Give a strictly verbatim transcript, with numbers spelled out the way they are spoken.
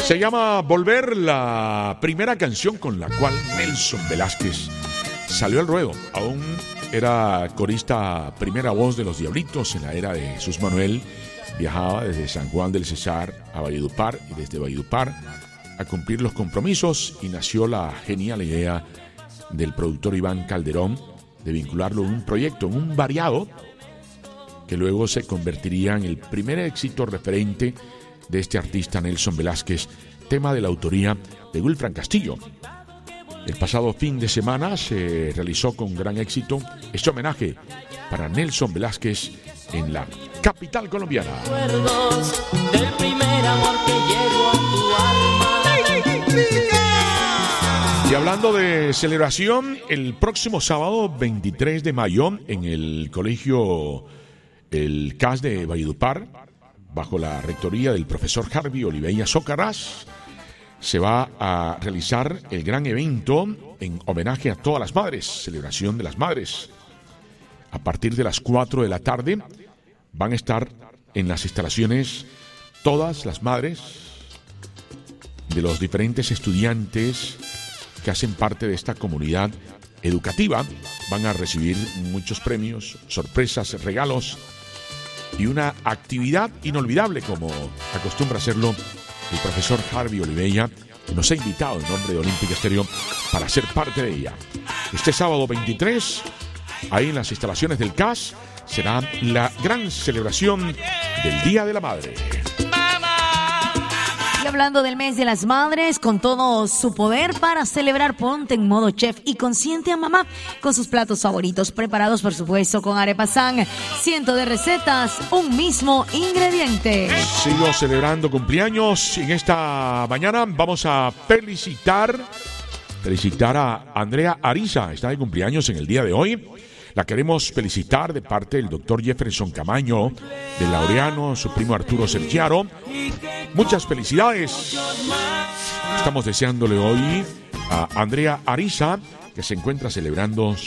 Se llama Volver, la primera canción con la cual Nelson Velázquez salió al ruedo. Aún era corista primera voz de Los Diablitos en la era de Jesús Manuel. Viajaba desde San Juan del Cesar a Valledupar y desde Valledupar a cumplir los compromisos, y nació la genial idea del productor Iván Calderón de vincularlo en un proyecto, en un variado que luego se convertiría en el primer éxito referente de este artista Nelson Velázquez, tema de la autoría de Wilfran Castillo. El pasado fin de semana se realizó con gran éxito este homenaje para Nelson Velázquez en la capital colombiana. Del primer amor que llegó a tu alma. Y hablando de celebración, el próximo sábado veintitrés de mayo en el colegio el C A S de Valledupar, bajo la rectoría del profesor Harvey Oliveira Socarrás, se va a realizar el gran evento en homenaje a todas las madres, celebración de las madres. A partir de las cuatro de la tarde van a estar en las instalaciones todas las madres de los diferentes estudiantes que hacen parte de esta comunidad educativa. Van a recibir muchos premios, sorpresas, regalos y una actividad inolvidable, como acostumbra hacerlo el profesor Harvey Oliveira, que nos ha invitado en nombre de Olímpica Estéreo para ser parte de ella. Este sábado veintitrés, ahí en las instalaciones del C A S, será la gran celebración del Día de la Madre. Y hablando del mes de las madres, con todo su poder para celebrar, ponte en modo chef y consiente a mamá con sus platos favoritos, preparados por supuesto con Arepasan. Ciento de recetas, un mismo ingrediente. Sigo celebrando cumpleaños en esta mañana. Vamos a felicitar, felicitar a Andrea Ariza. Está de cumpleaños en el día de hoy. La queremos felicitar de parte del doctor Jefferson Camaño, de Laureano, su primo Arturo Serchiaro. Muchas felicidades. Estamos deseándole hoy a Andrea Ariza, que se encuentra celebrando